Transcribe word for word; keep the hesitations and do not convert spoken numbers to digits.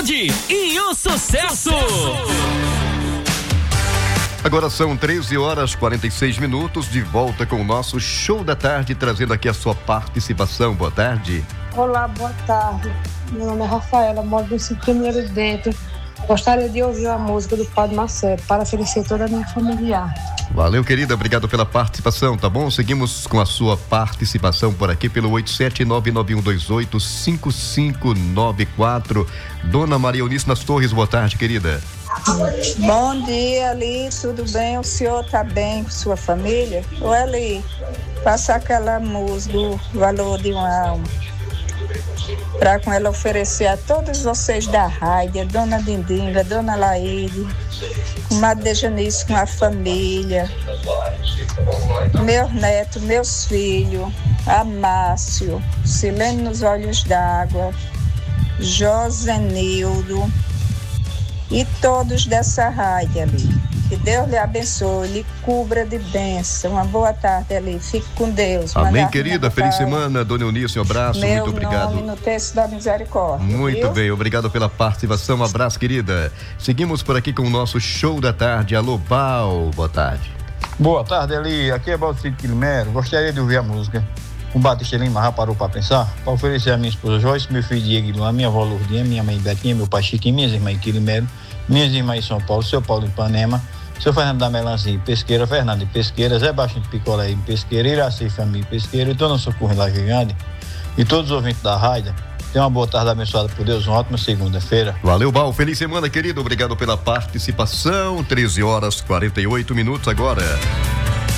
saúde e o sucesso. Agora são treze horas e quarenta e seis minutos, de volta com o nosso Show da Tarde, trazendo aqui a sua participação. Boa tarde. Olá, boa tarde. Meu nome é Rafaela, moro no Cinco Primeiro Dentro. Gostaria de ouvir a música do Padre Marcelo para felicidar toda a minha familiar. Valeu, querida, obrigado pela participação, tá bom? Seguimos com a sua participação por aqui pelo oito sete nove nove um dois oito cinco cinco nove quatro. Dona Maria Eunice nas Torres, boa tarde, querida. Bom dia, Eli, tudo bem? O senhor tá bem com sua família? Ô, Eli, passa aquela música, o valor de uma alma, para com ela oferecer a todos vocês da rádio, Dona Dindinga, Dona Laíde, Comadre Janice com a família, meus netos, meus filhos, Amácio, Silene nos Olhos d'Água, Josenildo e todos dessa rádio ali. Que Deus lhe abençoe, lhe cubra de bênção. Uma boa tarde ali, fique com Deus. Amém, Manda querida, feliz semana, Dona Eunice, um abraço, Meu muito obrigado. Nome no texto da misericórdia. Muito viu? bem, obrigado pela participação, um abraço, querida. Seguimos por aqui com o nosso Show da Tarde. Alô, Bal, boa tarde. Boa tarde, Eli, aqui é Balcito Quilimero. Gostaria de ouvir a música O Batista Lima já parou para pensar, para oferecer a minha esposa Joyce, meu filho Diego, a minha avó Lourdinha, minha mãe Betinha, meu pai Chiquinho, minhas irmãs Quilimero, minhas irmãs em São Paulo, seu Paulo em Ipanema, seu Fernando da Melancia em Pesqueira, Fernando em Pesqueira, Zé Baixinho de Picolé em Pesqueira, Iraci Família em Pesqueira, e Dona Socorro em Laje Grande, e todos os ouvintes da rádio. Tenha uma boa tarde abençoada por Deus, uma ótima segunda-feira. Valeu, Bal, feliz semana, querido, obrigado pela participação. Treze horas e quarenta e oito minutos agora.